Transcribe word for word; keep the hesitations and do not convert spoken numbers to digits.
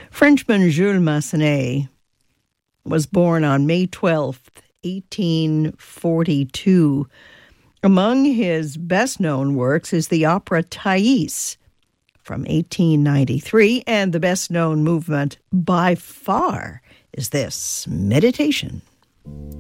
Frenchman Jules Massenet was born on May twelfth, eighteen forty-two. Among his best-known works is the opera Thais from eighteen ninety-three, and the best-known movement by far is this, Meditation.